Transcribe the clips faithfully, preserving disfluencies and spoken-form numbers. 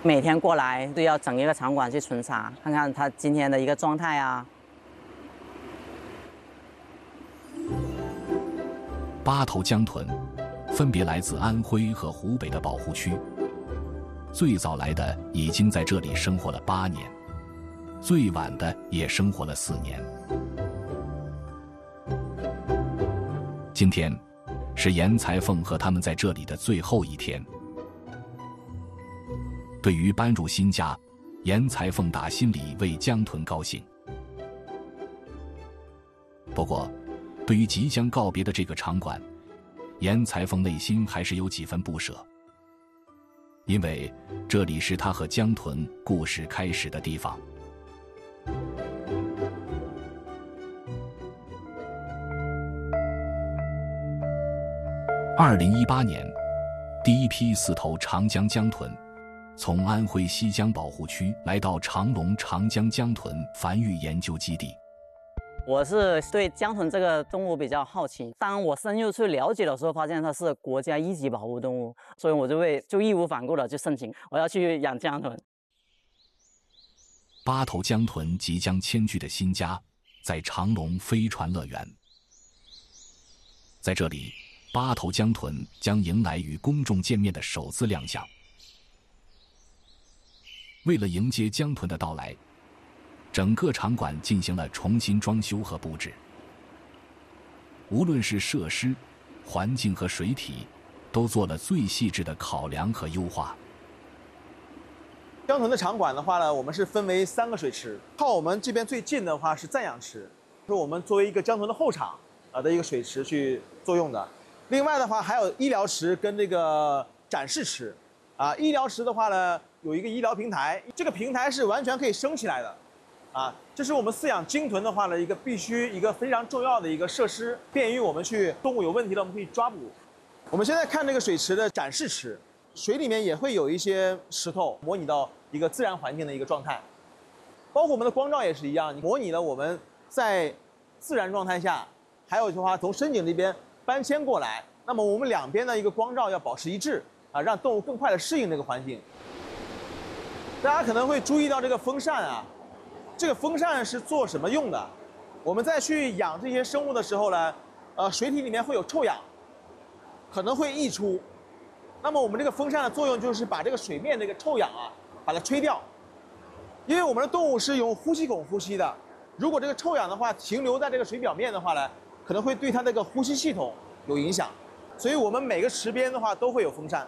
每天过来都要整一个场馆去巡查，看看它今天的一个状态啊。 八头江豚分别来自安徽和湖北的保护区，最早来的已经在这里生活了八年，最晚的也生活了四年。今天是严裁缝和他们在这里的最后一天。对于搬入新家，严裁缝打心里为江豚高兴。不过，对于即将告别的这个场馆，严裁缝内心还是有几分不舍，因为这里是他和江豚故事开始的地方。二零一八年，第一批四头长江江豚从安徽西江保护区来到长隆长江江豚繁育研究基地。 我是对江豚这个动物比较好奇，当我深入去了解的时候，发现它是国家一级保护动物，所以我就会就义无反顾的去申请，我要去养江豚。 八头江豚即将迁居的新家在长隆飞船乐园，在这里，八头江豚将迎来与公众见面的首次亮相。为了迎接江豚的到来，整个场馆进行了重新装修和布置，无论是设施、环境和水体，都做了最细致的考量和优化。 江豚的场馆的话呢，我们是分为三个水池，靠我们这边最近的话是暂养池，是我们作为一个江豚的后场啊的一个水池去作用的。另外的话还有医疗池跟这个展示池，啊，医疗池的话呢有一个医疗平台，这个平台是完全可以升起来的。啊，这是我们饲养鲸豚的话呢，一个必须一个非常重要的一个设施，便于我们去动物有问题了，我们可以抓捕。我们现在看这个水池的展示池，水里面也会有一些石头，模拟到一个自然环境的一个状态。包括我们的光照也是一样，模拟了我们在自然状态下，还有的话从深井这边搬迁过来，那么我们两边的一个光照要保持一致啊，让动物更快的适应这个环境。大家可能会注意到这个风扇啊。这个风扇是做什么用的？我们在去养这些生物的时候呢，呃，水体里面会有臭氧，可能会溢出。那么我们这个风扇的作用就是把这个水面这个臭氧啊，把它吹掉。因为我们的动物是用呼吸孔呼吸的，如果这个臭氧的话停留在这个水表面的话呢，可能会对它这个呼吸系统有影响。所以我们每个池边的话都会有风扇。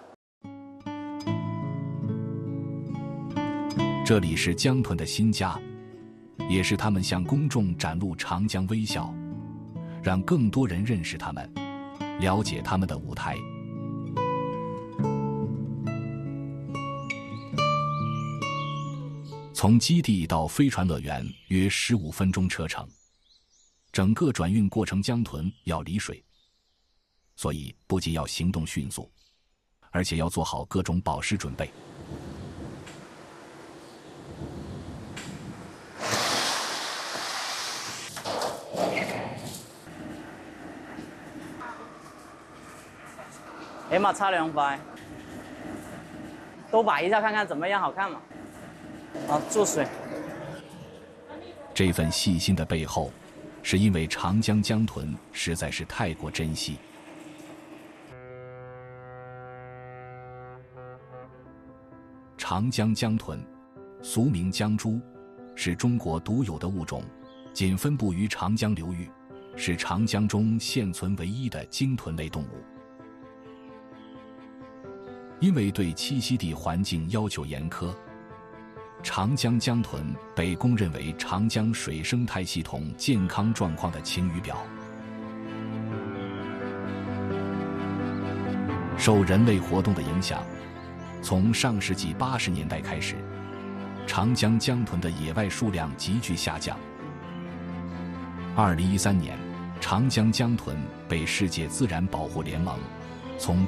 这里是江豚的新家，也是他们向公众展露长江微笑，让更多人认识他们，了解他们的舞台。从基地到飞船乐园约十五分钟车程，整个转运过程江豚要离水，所以不仅要行动迅速，而且要做好各种保湿准备。 起码擦两摆，都摆一下看看怎么样，好看嘛？啊，注水。 这份细心的背后，是因为长江江豚实在是太过珍惜。长江江豚，俗名江猪，是中国独有的物种，仅分布于长江流域，是长江中现存唯一的鲸豚类动物。因为对栖息地环境要求严苛，长江江豚被公认为长江水生态系统健康状况的晴雨表。受人类活动的影响，从上世纪八十年代开始，长江江豚的野外数量急剧下降。二零一三年，长江江豚被世界自然保护联盟从